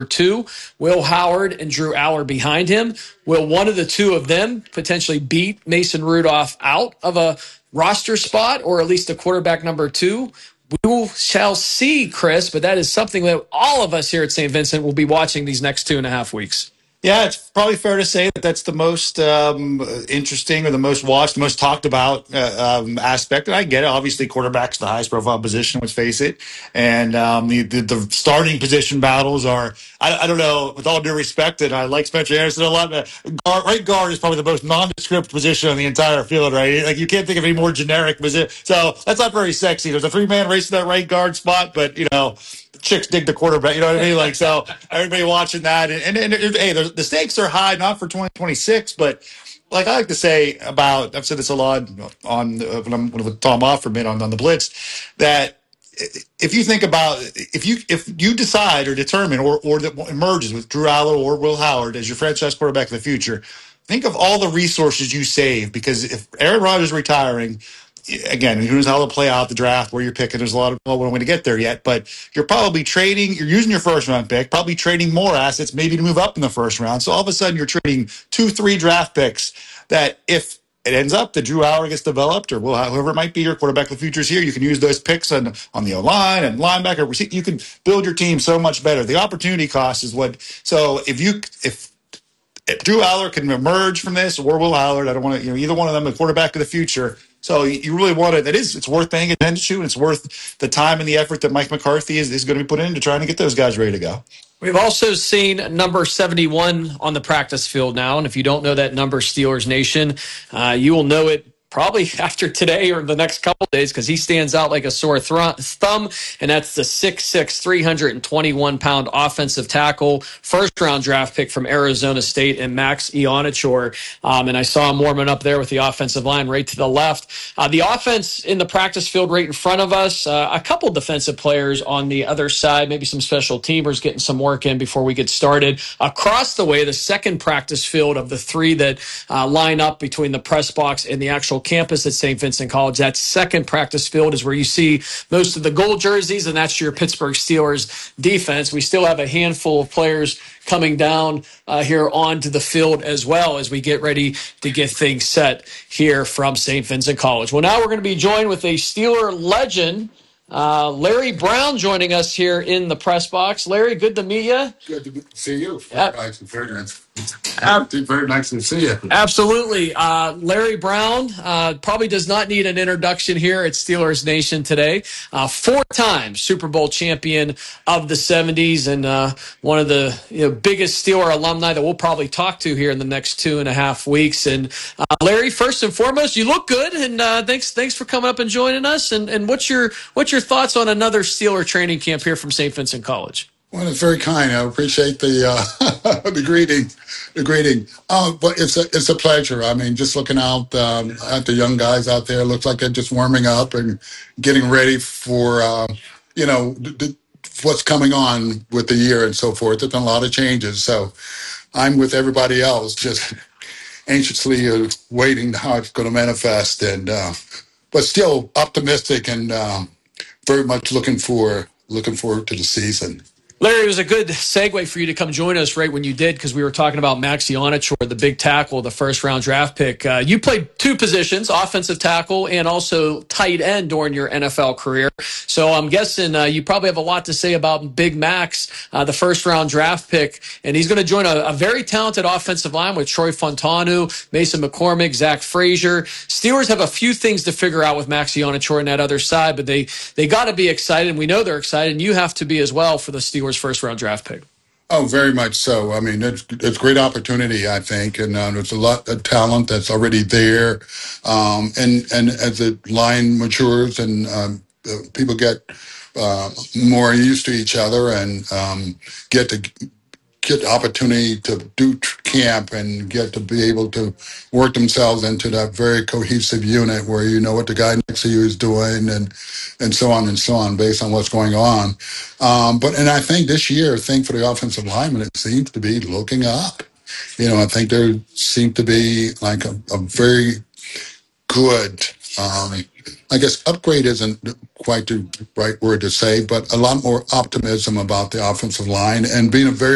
2, Will Howard and Drew Aller behind him. Will one of the two of them potentially beat Mason Rudolph out of a roster spot, or at least a quarterback number 2? We shall see, Chris, but that is something that all of us here at St. Vincent will be watching these next 2.5 weeks. Yeah, it's probably fair to say that that's the most interesting or the most watched, the most talked about aspect. And I get it. Obviously, quarterback's the highest profile position, let's face it. And the starting position battles are, I don't know, with all due respect, and I like Spencer Anderson a lot, right guard is probably the most nondescript position on the entire field, right? Like, you can't think of any more generic position. So that's not very sexy. There's a 3-man race to that right guard spot, but, chicks dig the quarterback, you know what I mean? Like, so everybody watching that, and hey, the stakes are high, not for 2026, but like I like to say I've said this a lot on when I'm with Tom Offerman on the Blitz, that if you think about if you decide or determine or that emerges with Drew Aller or Will Howard as your franchise quarterback of the future, think of all the resources you save, because if Aaron Rodgers is retiring, again, who knows how they'll play out the draft, where you're picking. There's a lot of way to get there yet, but you're probably you're using your first round pick, probably trading more assets, maybe to move up in the first round. So all of a sudden you're trading 2-3 draft picks that if it ends up that Drew Aller gets developed, or whoever it might be, your quarterback of the future is here, you can use those picks on the O-line and linebacker. You can build your team so much better. The opportunity cost is what. So if Drew Aller can emerge from this, or Will Howard, I don't want to, either one of them, the quarterback of the future. So you really want to, it's worth paying attention to, and it's worth the time and the effort that Mike McCarthy is going to be put into trying to get those guys ready to go. We've also seen number 71 on the practice field now, and if you don't know that number, Steelers Nation, you will know it probably after today or the next couple of days, because he stands out like a sore thumb, and that's the 6'6", 321-pound offensive tackle, first-round draft pick from Arizona State, and Max Ionachor. And I saw him warming up there with the offensive line right to the left. The offense in the practice field right in front of us, a couple defensive players on the other side, maybe some special teamers getting some work in before we get started. Across the way, the second practice field of the 3 that line up between the press box and the actual campus at St. Vincent College, that second practice field is where you see most of the gold jerseys, and that's your Pittsburgh Steelers defense. We still have a handful of players coming down here onto the field as well as we get ready to get things set here from St. Vincent College. Well, now we're going to be joined with a Steeler legend, Larry Brown, joining us here in the press box. Larry, good to meet you. Good to see you. Very nice to see you. Absolutely. Larry Brown probably does not need an introduction here at Steelers Nation today. 4-time Super Bowl champion of the 70s, and one of the biggest Steeler alumni that we'll probably talk to here in the next 2.5 weeks. And Larry, first and foremost, you look good, and thanks for coming up and joining us. And what's your thoughts on another Steeler training camp here from St. Vincent College? Well, it's very kind. I appreciate the the greeting. But it's a pleasure. I mean, just looking out at the young guys out there, looks like they're just warming up and getting ready for what's coming on with the year and so forth. There's been a lot of changes, so I'm with everybody else, just anxiously waiting how it's going to manifest, and but still optimistic and very much looking forward to the season. Larry, it was a good segue for you to come join us right when you did, because we were talking about Max Ionachor, the big tackle, the first-round draft pick. You played 2 positions, offensive tackle and also tight end during your NFL career. So I'm guessing you probably have a lot to say about Big Max, the first-round draft pick. And he's going to join a very talented offensive line with Troy Fontanu, Mason McCormick, Zach Frazier. Steelers have a few things to figure out with Max Ionachor on that other side, but they got to be excited, and we know they're excited, and you have to be as well for the Steelers' first-round draft pick. Oh, very much so. I mean, it's a great opportunity, I think, and there's a lot of talent that's already there. And as the line matures and people get more used to each other and get the opportunity to do camp and get to be able to work themselves into that very cohesive unit where you know what the guy next to you is doing and so on based on what's going on. But I think this year, for the offensive linemen, it seems to be looking up. I think there seems to be like a very good, I guess upgrade isn't quite the right word to say, but a lot more optimism about the offensive line and being a very